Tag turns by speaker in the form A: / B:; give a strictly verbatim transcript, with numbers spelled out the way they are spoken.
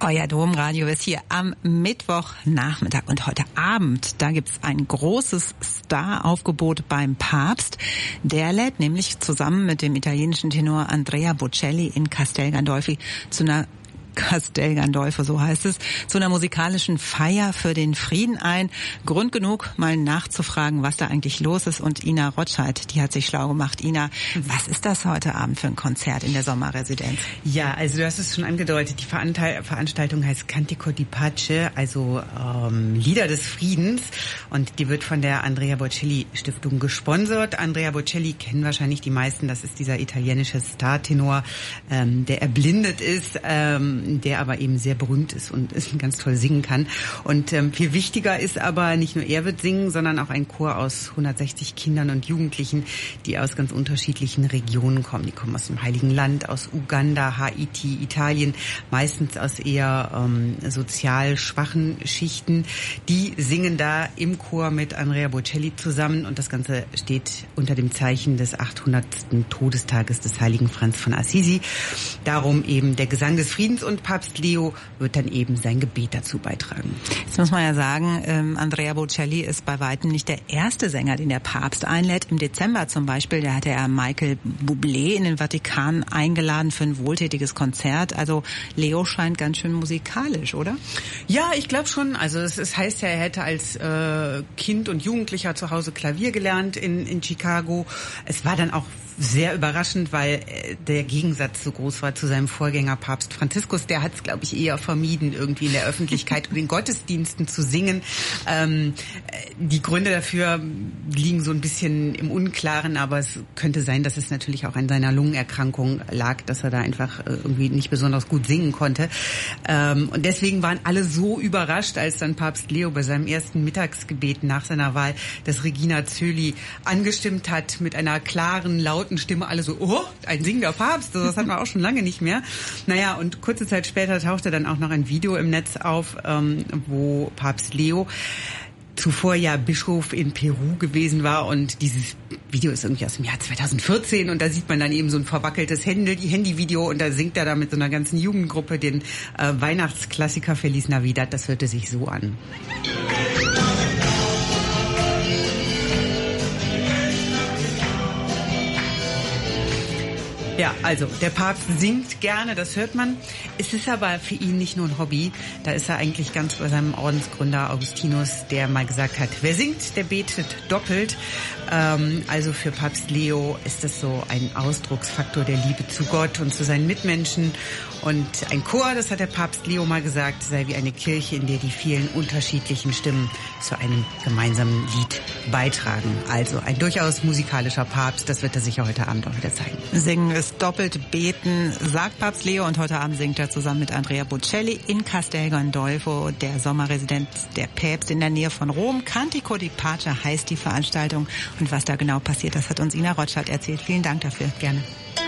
A: Euer Domradio ist hier am Mittwochnachmittag und heute Abend, da gibt's ein großes Staraufgebot beim Papst. Der lädt nämlich zusammen mit dem italienischen Tenor Andrea Bocelli in Castel Gandolfi zu einer Castel Gandolfo, so heißt es, zu einer musikalischen Feier für den Frieden ein. Grund genug, mal nachzufragen, was da eigentlich los ist. Und Ina Rotscheid, die hat sich schlau gemacht. Ina, was ist das heute Abend für ein Konzert in der Sommerresidenz?
B: Ja, also du hast es schon angedeutet. Die Veranstaltung heißt Cantico di Pace, also ähm, Lieder des Friedens. Und die wird von der Andrea Bocelli Stiftung gesponsert. Andrea Bocelli kennen wahrscheinlich die meisten. Das ist dieser italienische Startenor, ähm, der erblindet ist, ähm, der aber eben sehr berühmt ist und ganz toll singen kann. Und ähm, viel wichtiger ist aber, nicht nur er wird singen, sondern auch ein Chor aus hundertsechzig Kindern und Jugendlichen, die aus ganz unterschiedlichen Regionen kommen. Die kommen aus dem Heiligen Land, aus Uganda, Haiti, Italien, meistens aus eher ähm, sozial schwachen Schichten. Die singen da im Chor mit Andrea Bocelli zusammen und das Ganze steht unter dem Zeichen des achthundertsten Todestages des heiligen Franz von Assisi. Darum eben der Gesang des Friedens, und Papst Leo wird dann eben sein Gebet dazu beitragen.
A: Jetzt muss man ja sagen, ähm, Andrea Bocelli ist bei weitem nicht der erste Sänger, den der Papst einlädt. Im Dezember zum Beispiel, da hatte er Michael Bublé in den Vatikan eingeladen für ein wohltätiges Konzert. Also Leo scheint ganz schön musikalisch, oder?
B: Ja, ich glaube schon. Also es, es heißt ja, er hätte als äh, Kind und Jugendlicher zu Hause Klavier gelernt in, in Chicago. Es war dann auch sehr überraschend, weil der Gegensatz so groß war zu seinem Vorgänger Papst Franziskus. Der hat es, glaube ich, eher vermieden, irgendwie in der Öffentlichkeit und in Gottesdiensten zu singen. Ähm, die Gründe dafür liegen so ein bisschen im Unklaren, aber es könnte sein, dass es natürlich auch an seiner Lungenerkrankung lag, dass er da einfach irgendwie nicht besonders gut singen konnte. Ähm, und deswegen waren alle so überrascht, als dann Papst Leo bei seinem ersten Mittagsgebet nach seiner Wahl das Regina Coeli angestimmt hat mit einer klaren, lauten Stimme, alle so, oh, ein singender Papst, das hatten wir auch schon lange nicht mehr. Naja, und kurze Zeit später tauchte dann auch noch ein Video im Netz auf, ähm, wo Papst Leo zuvor ja Bischof in Peru gewesen war, und dieses Video ist irgendwie aus dem Jahr zweitausendvierzehn und da sieht man dann eben so ein verwackeltes Handy, Handyvideo, und da singt er da mit so einer ganzen Jugendgruppe den äh, Weihnachtsklassiker Feliz Navidad. Das hörte sich so an. Ja, also der Papst singt gerne, das hört man. Es ist aber für ihn nicht nur ein Hobby. Da ist er eigentlich ganz bei seinem Ordensgründer Augustinus, der mal gesagt hat, wer singt, der betet doppelt. Ähm, also für Papst Leo ist das so ein Ausdrucksfaktor der Liebe zu Gott und zu seinen Mitmenschen. Und ein Chor, das hat der Papst Leo mal gesagt, sei wie eine Kirche, in der die vielen unterschiedlichen Stimmen zu einem gemeinsamen Lied beitragen. Also ein durchaus musikalischer Papst, das wird er sicher heute Abend auch wieder zeigen.
A: Singen ist doppelt beten, sagt Papst Leo, und heute Abend singt er zusammen mit Andrea Bocelli in Castel Gandolfo, der Sommerresidenz der Päpste in der Nähe von Rom. Cantico di Pace heißt die Veranstaltung, und was da genau passiert, das hat uns Ina Rotscheid erzählt. Vielen Dank dafür.
B: Gerne.